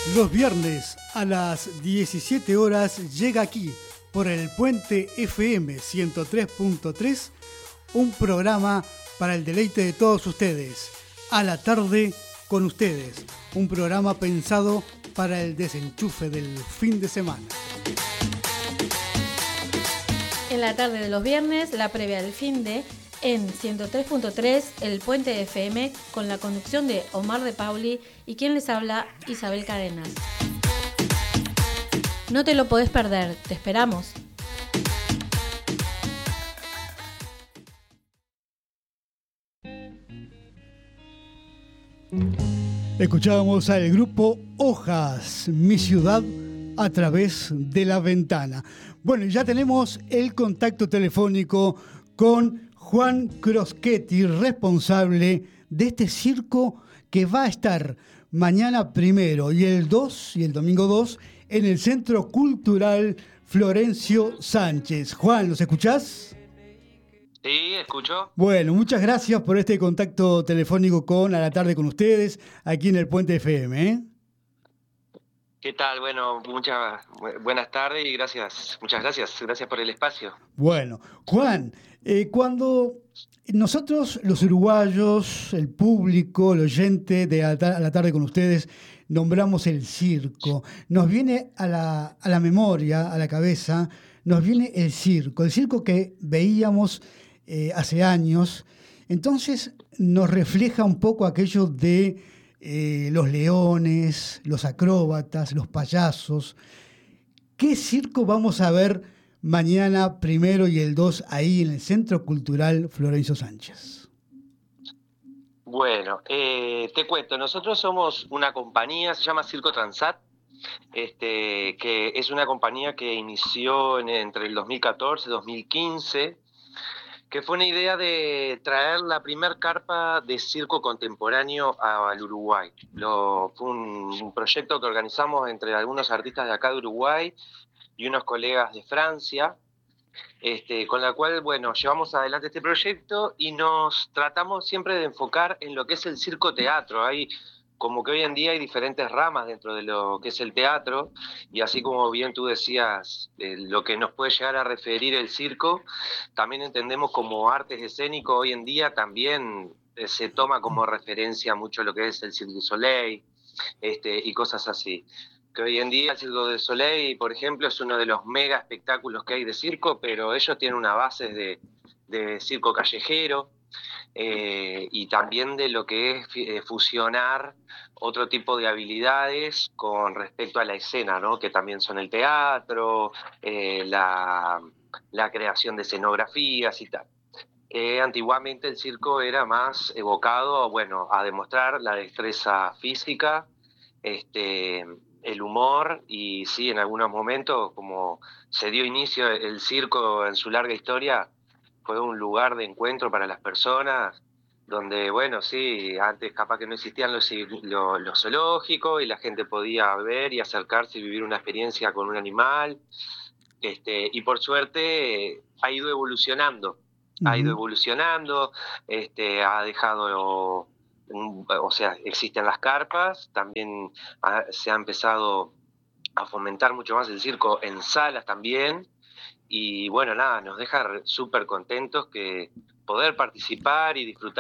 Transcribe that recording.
Los viernes a las 17 horas llega aquí, por el Puente FM 103.3, un programa para el deleite de todos ustedes. A la tarde con ustedes, un programa pensado para el desenchufe del fin de semana. En la tarde de los viernes, la previa del finde en 103.3, el Puente FM, con la conducción de Omar de Pauli y quien les habla, Isabel Cadenas. No te lo podés perder, te esperamos. Escuchábamos al grupo Hojas, Mi Ciudad a través de la ventana. Bueno, ya tenemos el contacto telefónico con Juan Croschetti, responsable de este circo que va a estar mañana 1 y el 2 y el domingo 2 en el Centro Cultural Florencio Sánchez. Juan, ¿nos escuchás? Sí, escucho. Bueno, muchas gracias por este contacto telefónico con A la Tarde con ustedes, aquí en el Puente FM, ¿eh? ¿Qué tal? Bueno, buenas tardes y muchas gracias por el espacio. Bueno, Juan, cuando nosotros los uruguayos, el público, el oyente de A la Tarde con ustedes, nombramos el circo, nos viene a la memoria, a la cabeza, nos viene el circo que veíamos hace años. Entonces nos refleja un poco aquello de los leones, los acróbatas, los payasos. ¿Qué circo vamos a ver mañana 1 y el 2 ahí en el Centro Cultural Florencio Sánchez? Bueno, te cuento, nosotros somos una compañía, se llama Circo Transat, que es una compañía que inició entre el 2014 y 2015, que fue una idea de traer la primer carpa de circo contemporáneo al Uruguay. Fue un proyecto que organizamos entre algunos artistas de acá de Uruguay y unos colegas de Francia, con la cual, bueno, llevamos adelante este proyecto y nos tratamos siempre de enfocar en lo que es el circo teatro. Hay como que hoy en día hay diferentes ramas dentro de lo que es el teatro, y así como bien tú decías, lo que nos puede llegar a referir el circo, también entendemos como artes escénicos hoy en día también se toma como referencia mucho lo que es el Cirque du Soleil, y cosas así. Que hoy en día el Cirque du Soleil, por ejemplo, es uno de los mega espectáculos que hay de circo, pero ellos tienen una base de circo callejero, y también de lo que es fusionar otro tipo de habilidades con respecto a la escena, ¿no? Que también son el teatro, la creación de escenografías y tal. Antiguamente el circo era más evocado, bueno, a demostrar la destreza física, el humor, y sí, en algunos momentos, como se dio inicio el circo en su larga historia, fue un lugar de encuentro para las personas, donde, bueno, sí, antes capaz que no existían los zoológicos y la gente podía ver y acercarse y vivir una experiencia con un animal, y por suerte ha ido evolucionando, ha dejado, o sea, existen las carpas, también se ha empezado a fomentar mucho más el circo en salas también. Y bueno, nada, nos deja súper contentos que poder participar y disfrutar